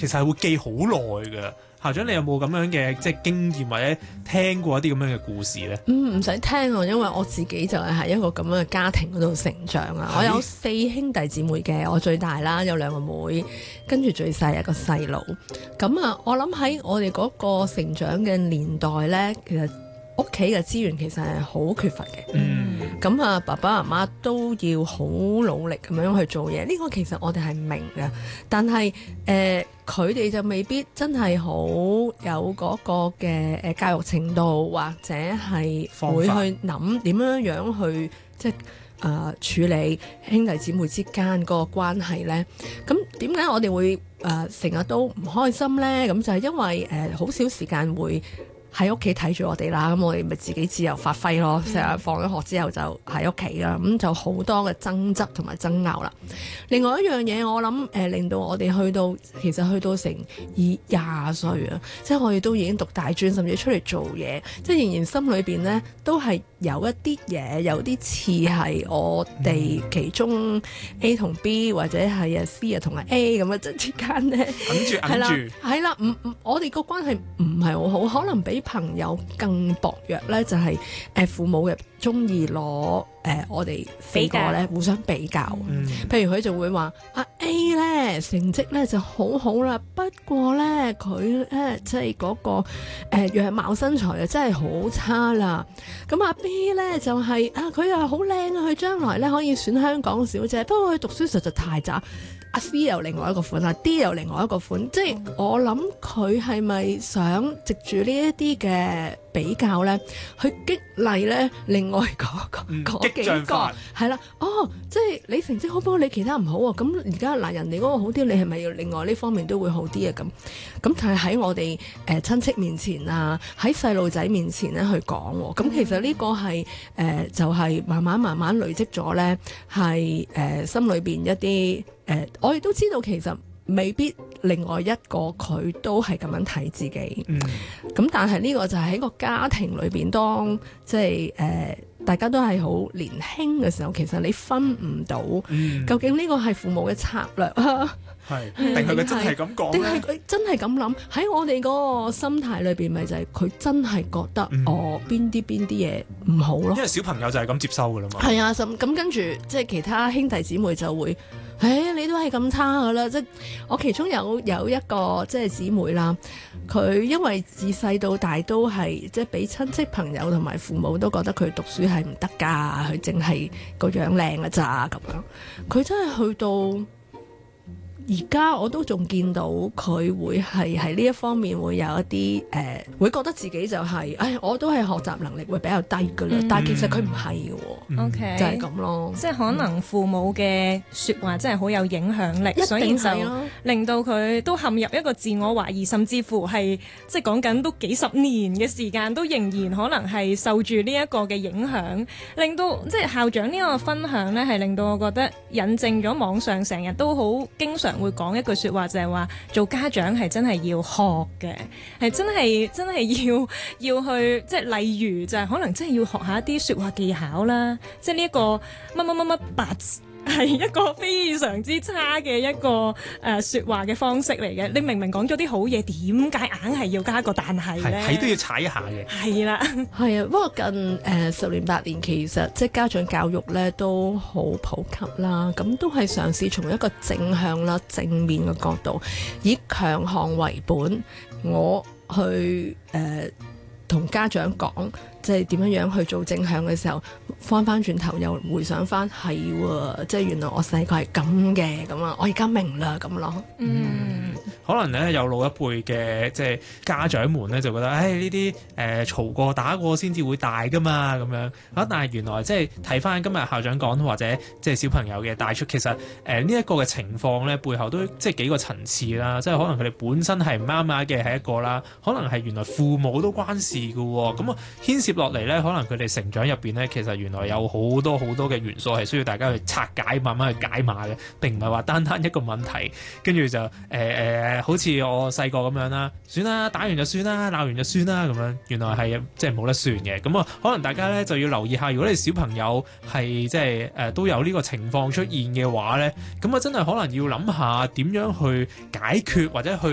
其實係會記好耐㗎。校長，你有冇咁樣嘅即係經驗或者聽過一啲咁樣嘅故事咧？ 唔使聽喎，因為我自己就係喺一個咁樣嘅家庭嗰度成長啊。我有4兄弟姊妹嘅，我最大啦，有2個妹，跟住最細一個細佬。咁啊，我諗喺我哋嗰個成長嘅年代咧，其實屋企嘅資源其實係好缺乏嘅。咁啊，爸爸媽媽都要好努力咁樣去做嘢。呢個其實我哋係明嘅，但係佢哋就未必真係好有嗰個嘅教育程度，或者係會去諗點樣去即係處理兄弟姊妹之間嗰個關係呢。咁點解我哋會成日都唔開心呢？咁就係因為好少時間會喺屋企睇住我哋啦，咁我哋咪自己自由發揮咯。成日放咗學之後就喺屋企啦，咁就好多嘅爭執同埋爭拗啦。另外一樣嘢，我諗令到我哋其實去到成20歲啊，即係我哋都已經讀大專，甚至出嚟做嘢，即係仍然心裏邊呢都係有一啲嘢，有啲似係我哋其中 A 同 B 或者係啊 C 啊同埋 A 咁樣之間呢，係啦，我哋個關係唔係好好，可能比朋友更薄弱咧，就係父母嘅中意攞我哋4個咧互相比較。譬如佢就會話阿 A 咧成績咧就好好啦，不過咧佢咧即係嗰個樣貌身材啊真係好差啦。咁阿 B 咧就係佢又好靚啊，佢將來咧可以選香港小姐，不過佢讀書實在太渣。阿 C 又另外一個款，阿 D 又另外一個款，即係我諗佢係咪想藉住呢一啲嘅比較咧，去激勵咧另外嗰幾個係啦，即係你成績好，不過你其他唔好喎，咁而家人哋嗰個好啲，你係咪要另外呢方面都會好啲啊？咁就係喺我哋親戚面前啊，喺細路仔面前咧去講喎，咁其實呢個係就係慢慢累積咗咧，係心裏邊一啲我亦都知道其實未必另外一個佢都係咁樣睇自己，咁但係呢個就係喺個家庭裏邊，當即係大家都係好年輕嘅時候，其實你分唔到究竟呢個係父母嘅策略啊， 定係佢真係咁講咧？定係佢真係咁諗？喺我哋嗰個心態裏邊，咪就係佢真係覺得邊啲嘢唔好咯。因為小朋友就係咁接收噶啦嘛。 係啊，咁跟住即係其他兄弟姊妹就會。你都係咁差噶啦！即係我其中有一個即係姊妹啦，佢因為自細到大都係即係俾親戚朋友同埋父母都覺得佢讀書係唔得㗎，佢淨係個樣靚㗎咋咁樣。佢真係去到而家我都仲見到佢會係喺呢一方面會有一啲會覺得自己就係我都係學習能力會比較低㗎啦，但係其實佢唔係嘅喎，OK，就係咁咯。 即係可能父母嘅説話真係好有影響力，所以就令到佢都陷入一個自我懷疑，甚至乎係即係講緊都幾十年嘅時間，都仍然可能係受住呢一個嘅影響，令到即係校長呢個分享呢，係令到我覺得引證咗網上成日都好經常會講一句説話，就係話做家長係真係要學嘅，係真係要去即係例如就係可能真係要學下一啲説話技巧啦，即係呢一個乜 but 係一個非常之差嘅一個説話嘅方式嚟嘅。你明明講咗啲好嘢，點解硬係要加個但係咧？ 係都要踩一下嘅。 係啦，係啊。不過近10年8年，其實即係家長教育咧都好普及啦。咁都係嘗試從一個正向啦、正面嘅角度，以強項為本，我去同家長講。即係點樣去做正向嘅時候，翻轉頭又回想翻係喎，即係原來我細個係咁嘅咁啊，我而家明啦咁咯。 可能咧有老一輩嘅即係家長們咧就覺得，呢啲嘈過打過先至會大噶嘛咁樣啊，但係原來即係睇翻今日校長講或者即係小朋友嘅帶出，其實呢一個嘅情況咧背後都即係幾個層次啦，即係可能佢哋本身係唔啱嘅係一個啦，可能係原來父母都關事㗎喎，咁啊牽涉落嚟咧，可能佢哋成長入邊咧，其實原來有好多嘅元素係需要大家去拆解，慢慢去解碼嘅，並唔係話單單一個問題，跟住就好似我細個咁樣啦，算啦，打完就算啦，鬧完就算啦咁樣，原來係即係冇得算嘅。咁啊，可能大家咧就要留意下，如果你小朋友係即係都有呢個情況出現嘅話咧，咁啊真係可能要諗下點樣去解決或者去